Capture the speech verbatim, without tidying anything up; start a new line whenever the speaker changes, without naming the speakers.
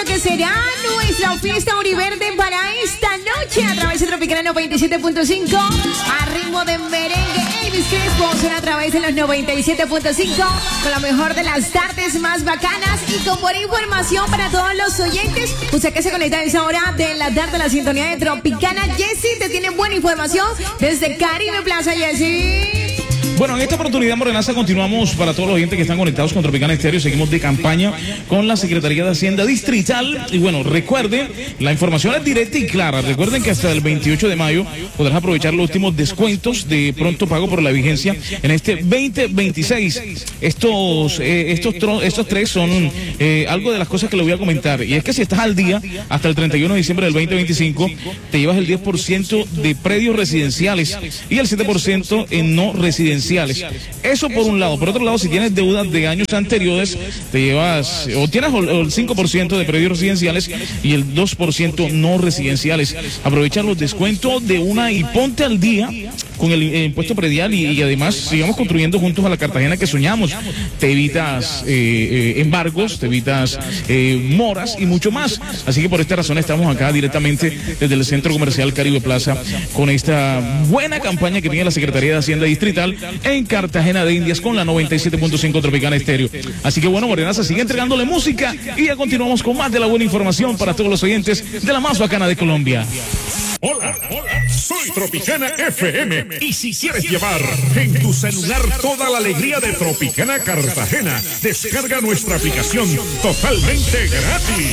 que será nuestra fiesta Univerde para esta noche a través de Tropicana noventa y siete punto cinco, a ritmo de merengue. Elvis Crespo suena a través de los noventa y siete punto cinco con lo mejor de las tardes más bacanas y con buena información para todos los oyentes. Usted que se conecta a esa hora de la tarde, la sintonía de Tropicana. Jessy te tiene buena información desde Caribe Plaza, Jessy.
Bueno, en esta oportunidad, Morenaza, continuamos para todos los oyentes que están conectados con Tropicana Estéreo. Seguimos de campaña con la Secretaría de Hacienda Distrital. Y bueno, recuerden, la información es directa y clara. Recuerden que hasta el veintiocho de mayo podrás aprovechar los últimos descuentos de pronto pago por la vigencia en este veinte veintiséis. Estos, eh, estos, estos tres son eh, algo de las cosas que le voy a comentar. Y es que si estás al día, hasta el treinta y uno de diciembre del veinte veinticinco, te llevas el diez por ciento de predios residenciales y el siete por ciento en no residenciales. Eso por un lado. Por otro lado, si tienes deudas de años anteriores, te llevas o tienes el cinco por ciento de predios residenciales y el dos por ciento no residenciales. Aprovecha los descuentos de una y ponte al día con el impuesto predial y, y además sigamos construyendo juntos a la Cartagena que soñamos. Te evitas eh, eh, embargos, te evitas eh, moras y mucho más. Así que por esta razón estamos acá directamente desde el Centro Comercial Caribe Plaza con esta buena campaña que tiene la Secretaría de Hacienda Distrital en Cartagena de Indias con la noventa y siete punto cinco Tropicana Estéreo. Así que bueno, Morenaza sigue entregándole música y ya continuamos con más de la buena información para todos los oyentes de la más bacana de Colombia.
Hola, hola, soy Tropicana F M y si quieres llevar en tu celular toda la alegría de Tropicana Cartagena, descarga nuestra aplicación totalmente gratis.